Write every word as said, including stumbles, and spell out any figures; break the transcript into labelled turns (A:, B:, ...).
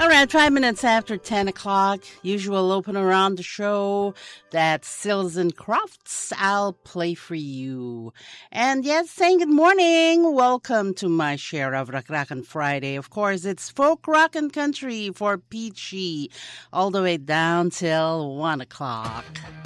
A: All right, five minutes after ten o'clock. Usual opener on the show. That's Sills and Crofts. I'll play for you. And yes, saying good morning. Welcome to my share of Rock Rockin' Friday. Of course, it's folk rock and country for Peachy all the way down till one o'clock.